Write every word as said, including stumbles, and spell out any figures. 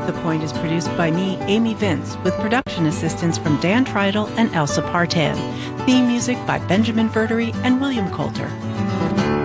The Point is produced by me, Amy Vince, with production assistance from Dan Tridle and Elsa Partan. Theme music by Benjamin Verdery and William Coulter.